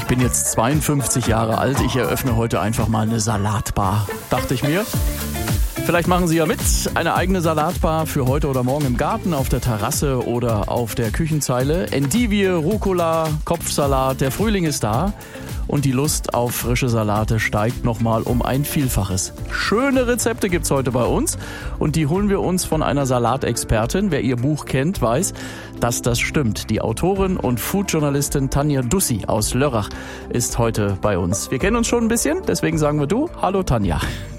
Ich bin jetzt 52 Jahre alt, ich eröffne heute einfach mal eine Salatbar, dachte ich mir. Vielleicht machen Sie ja mit, eine eigene Salatbar für heute oder morgen im Garten, auf der Terrasse oder auf der Küchenzeile. Endivie, Rucola, Kopfsalat, der Frühling ist da und die Lust auf frische Salate steigt nochmal um ein Vielfaches. Schöne Rezepte gibt's heute bei uns und die holen wir uns von einer Salatexpertin. Wer ihr Buch kennt, weiß, dass das stimmt. Die Autorin und Foodjournalistin Tanja Dussi aus Lörrach ist heute bei uns. Wir kennen uns schon ein bisschen, deswegen sagen wir du. Hallo Tanja.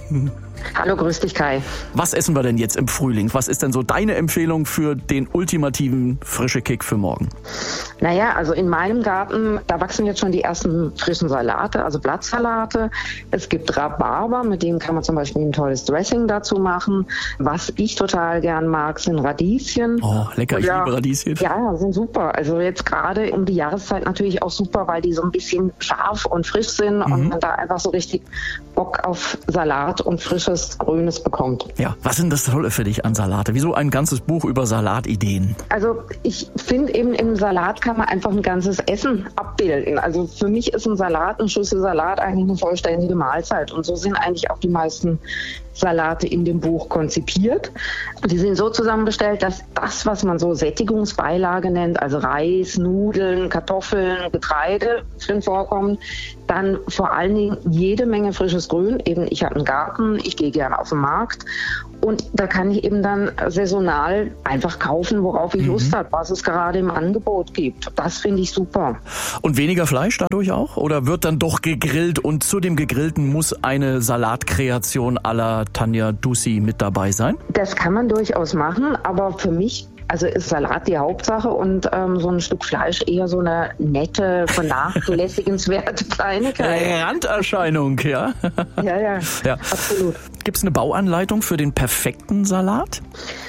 Hallo, grüß dich Kai. Was essen wir denn jetzt im Frühling? Was ist denn so deine Empfehlung für den ultimativen frische Kick für morgen? Naja, also in meinem Garten, da wachsen jetzt schon die ersten frischen Salate, also Blattsalate. Es gibt Rhabarber, mit denen kann man zum Beispiel ein tolles Dressing dazu machen. Was ich total gern mag, sind Radieschen. Oh, lecker, ich liebe Radieschen. Ja, sind super. Also jetzt gerade um die Jahreszeit natürlich auch super, weil die so ein bisschen scharf und frisch sind und man da einfach so richtig Bock auf Salat und frisches Grünes bekommt. Ja, was sind das Tolle für dich an Salate? Wieso ein ganzes Buch über Salatideen? Also ich finde eben im Salat kann man einfach ein ganzes Essen abbilden. Also für mich ist ein Salat, eine Schüssel Salat eigentlich eine vollständige Mahlzeit. Und so sind eigentlich auch die meisten Salate in dem Buch konzipiert. Die sind so zusammengestellt, dass das, was man so Sättigungsbeilage nennt, also Reis, Nudeln, Kartoffeln, Getreide drin vorkommen, dann vor allen Dingen jede Menge frisches Grün. Eben, ich habe einen Garten, ich gehe gerne auf den Markt und da kann ich eben dann saisonal einfach kaufen, worauf ich Lust habe, was es gerade im Angebot gibt. Das finde ich super. Und weniger Fleisch dadurch auch? Oder wird dann doch gegrillt und zu dem Gegrillten muss eine Salatkreation à la Tanja Dussi mit dabei sein? Das kann man durchaus machen, aber für mich ist Salat die Hauptsache und so ein Stück Fleisch eher so eine nette, vernachlässigenswerte Kleinigkeit. Randerscheinung, ja? Ja, absolut. Gibt es eine Bauanleitung für den perfekten Salat?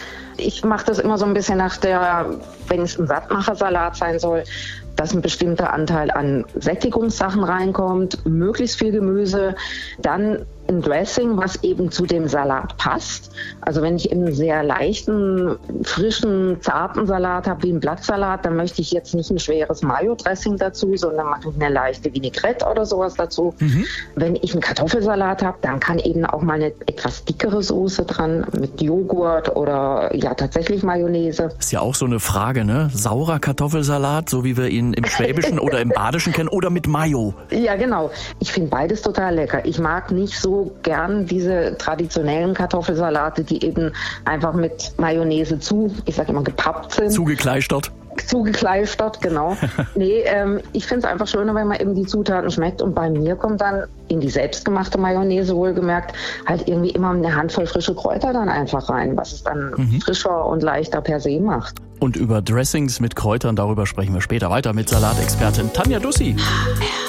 Ich mache das immer so ein bisschen wenn es ein Sattmachersalat sein soll, dass ein bestimmter Anteil an Sättigungssachen reinkommt, möglichst viel Gemüse, dann ein Dressing, was eben zu dem Salat passt. Also wenn ich einen sehr leichten, frischen, zarten Salat habe, wie einen Blattsalat, dann möchte ich jetzt nicht ein schweres Mayo-Dressing dazu, sondern mache ich eine leichte Vinaigrette oder sowas dazu. Wenn ich einen Kartoffelsalat habe, dann kann eben auch mal eine etwas dickere Soße dran mit Joghurt oder ja tatsächlich Mayonnaise. Ist ja auch so eine Frage, ne? Saurer Kartoffelsalat, so wie wir ihn im Schwäbischen oder im Badischen kennen, oder mit Mayo? Ja, genau. Ich finde beides total lecker. Ich mag nicht so gern diese traditionellen Kartoffelsalate, die eben einfach mit Mayonnaise gepappt sind. Zugekleistert, genau. Nee, ich finde es einfach schöner, wenn man eben die Zutaten schmeckt und bei mir kommt dann in die selbstgemachte Mayonnaise wohlgemerkt halt irgendwie immer eine Handvoll frische Kräuter dann einfach rein, was es dann frischer und leichter per se macht. Und über Dressings mit Kräutern, darüber sprechen wir später weiter mit Salatexpertin Tanja Dussi.